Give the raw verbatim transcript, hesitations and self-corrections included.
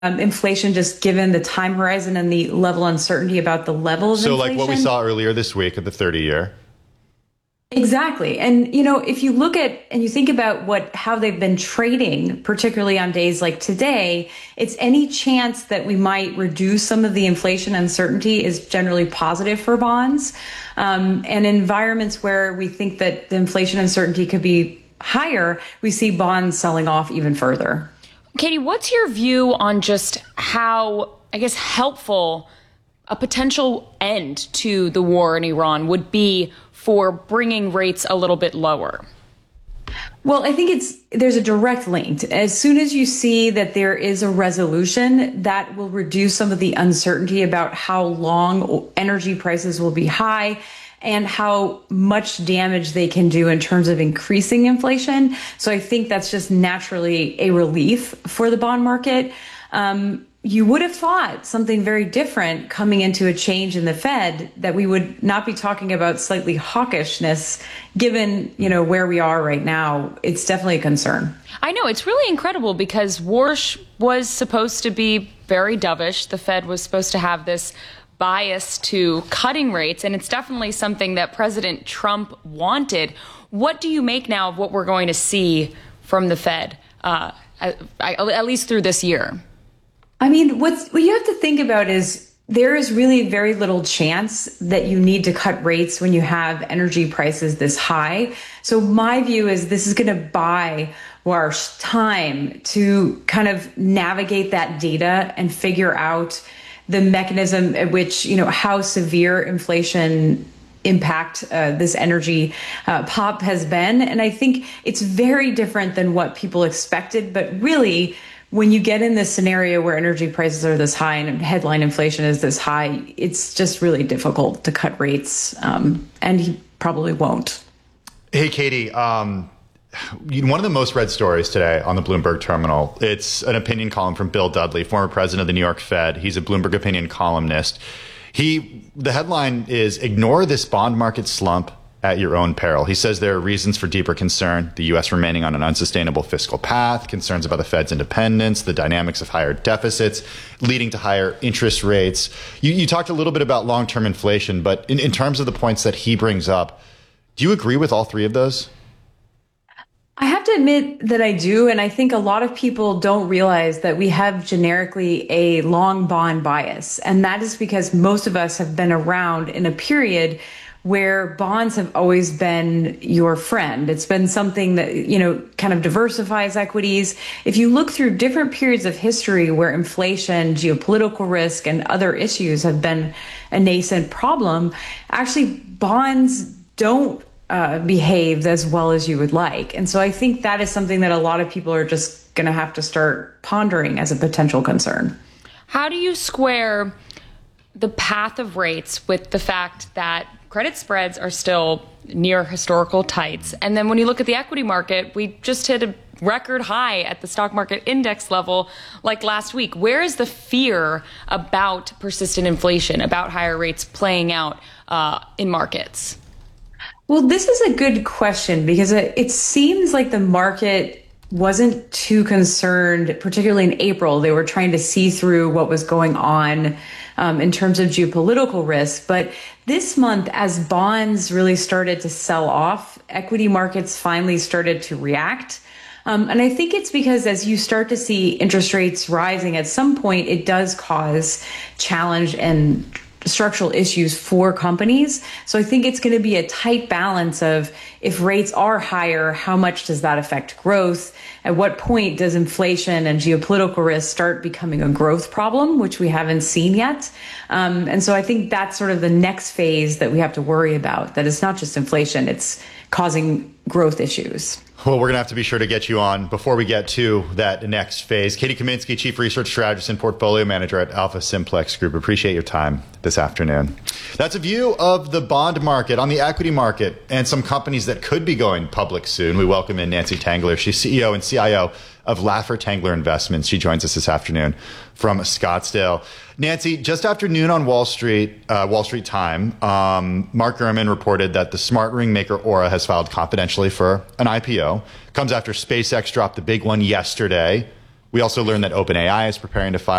um, inflation, just given the time horizon and the level of uncertainty about the level of so inflation. So like what we saw earlier this week at the thirty year. Exactly. And, you know, if you look at and you think about what how they've been trading, particularly on days like today, it's any chance that we might reduce some of the inflation uncertainty is generally positive for bonds. Um, and in environments where we think that the inflation uncertainty could be higher, we see bonds selling off even further. Katie, what's your view on just how, I guess, helpful a potential end to the war in Iran would be for bringing rates a little bit lower? Well, I think it's there's a direct link. As soon as you see that there is a resolution, that will reduce some of the uncertainty about how long energy prices will be high and how much damage they can do in terms of increasing inflation. So I think that's just naturally a relief for the bond market. Um, You would have thought something very different coming into a change in the Fed, that we would not be talking about slightly hawkishness, given, you know, where we are right now. It's definitely a concern. I know, it's really incredible because Warsh was supposed to be very dovish. The Fed was supposed to have this bias to cutting rates, and it's definitely something that President Trump wanted. What do you make now of what we're going to see from the Fed, uh, at, at least through this year? I mean, what's, what you have to think about is there is really very little chance that you need to cut rates when you have energy prices this high. So my view is this is going to buy Warsh time to kind of navigate that data and figure out the mechanism at which, you know, how severe inflation impact uh, this energy uh, pop has been. And I think it's very different than what people expected, but really, when you get in this scenario where energy prices are this high and headline inflation is this high, it's just really difficult to cut rates, um, and he probably won't. Hey, Katie, um, one of the most read stories today on the Bloomberg terminal, it's an opinion column from Bill Dudley, former president of the New York Fed. He's a Bloomberg opinion columnist. He, the headline is, "Ignore this bond market slump at your own peril." He says there are reasons for deeper concern: the U S remaining on an unsustainable fiscal path, concerns about the Fed's independence, the dynamics of higher deficits leading to higher interest rates. You, you talked a little bit about long-term inflation, but in, in terms of the points that he brings up, do you agree with all three of those? I have to admit that I do. And I think a lot of people don't realize that we have generically a long bond bias. And that is because most of us have been around in a period where bonds have always been your friend. It's been something that, you know, kind of diversifies equities. If you look through different periods of history where inflation, geopolitical risk, and other issues have been a nascent problem, actually bonds don't uh, behave as well as you would like. And so I think that is something that a lot of people are just going to have to start pondering as a potential concern. How do you square the path of rates with the fact that credit spreads are still near historical tights? And then when you look at the equity market, we just hit a record high at the stock market index level like last week. Where is the fear about persistent inflation, about higher rates playing out uh, in markets? Well, this is a good question because it, it seems like the market wasn't too concerned, particularly in April. They were trying to see through what was going on um, in terms of geopolitical risk. But this month, as bonds really started to sell off, equity markets finally started to react. Um, and I think it's because as you start to see interest rates rising, at some point, it does cause challenge and structural issues for companies. So I think it's going to be a tight balance of, if rates are higher, how much does that affect growth? At what point does inflation and geopolitical risk start becoming a growth problem, which we haven't seen yet? Um, and so I think that's sort of the next phase that we have to worry about, that it's not just inflation, it's causing growth issues. Well, we're going to have to be sure to get you on before we get to that next phase. Katie Kaminsky, Chief Research Strategist and Portfolio Manager at Alpha Simplex Group. Appreciate your time this afternoon. That's a view of the bond market, on the equity market, and some companies that could be going public soon. We welcome in Nancy Tengler. She's C E O and C I O of Laffer Tengler Investments. She joins us this afternoon from Scottsdale. Nancy, just after noon on Wall Street, uh, Wall Street time, um, Mark Gurman reported that the smart ring maker Aura has filed confidentially for an I P O. Comes after SpaceX dropped the big one yesterday. We also learned that OpenAI is preparing to file